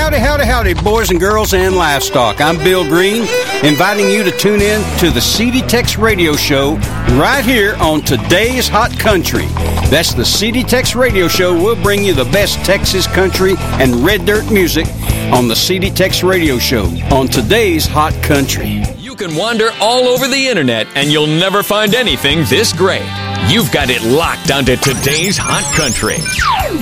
Howdy, boys and girls and livestock. I'm Bill Green, inviting you to tune in to the CD Tex Radio Show right here on Today's Hot Country. That's the CD Tex Radio Show. We'll bring you the best Texas country and red dirt music on the CD Tex Radio Show on Today's Hot Country. You can wander all over the internet and you'll never find anything this great. You've got it locked onto Today's Hot Country.